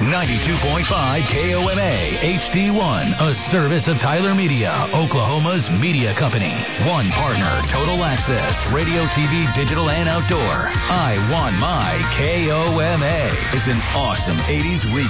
92.5 KOMA HD1, a service of Tyler Media, Oklahoma's media company. One partner, Total Access, radio, TV, digital, and outdoor. I want my KOMA. It's an awesome 80s week.